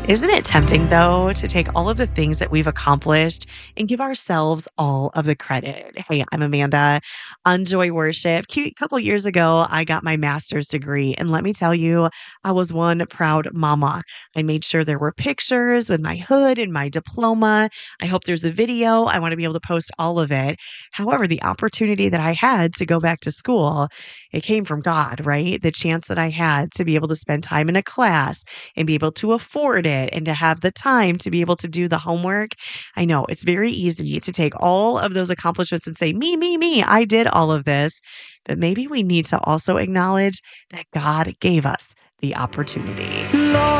Isn't it tempting, though, to take all of the things that we've accomplished and give ourselves all of the credit? Hey, I'm Amanda on Joy Worship. A couple years ago, I got my master's degree. And let me tell you, I was one proud mama. I made sure there were pictures with my hood and my diploma. I hope there's a video. I want to be able to post all of it. However, the opportunity that I had to go back to school, it came from God, right? The chance that I had to be able to spend time in a class and be able to afford it and to have the time to be able to do the homework. I know it's very easy to take all of those accomplishments and say, me, I did all of this. But maybe we need to also acknowledge that God gave us the opportunity.